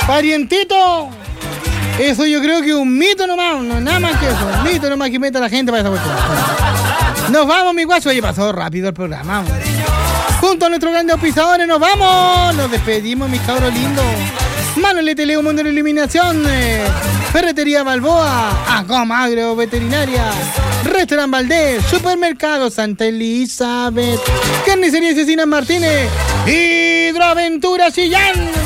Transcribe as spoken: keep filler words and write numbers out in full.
Parientito. Eso yo creo que es un mito nomás, no nada más que eso. Un mito nomás que meta a la gente para esa cuestión. Nos vamos, mi guaso. Oye, pasó rápido el programa. Junto a nuestros grandes auspiciadores nos vamos. Nos despedimos, mis cabros lindos. Manuel Teleo, Mundo de la Iluminación. Eh, Ferretería Balboa. Acoma Agro Veterinaria. Restaurant Valdés. Supermercado Santa Elizabeth. Carnicería Cecinas Martínez. Hidroaventura Chillán.